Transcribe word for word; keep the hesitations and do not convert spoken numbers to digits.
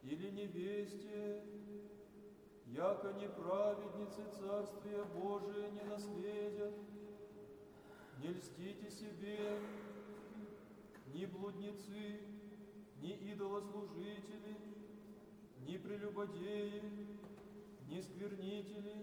или невесте, яко неправедницы Царствия Божие не наследят. Не льстите себе, ни блудницы, ни идолослужители, ни прелюбодеи, ни сквернители,